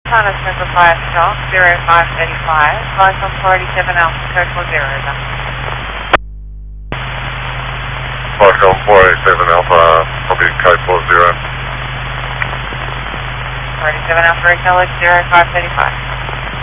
China Central 5 Stock 0535, flight on 47 Alpha, code 40, over. Flight on 487 Alpha, copy code 40. 47 Alpha, acknowledge 0535.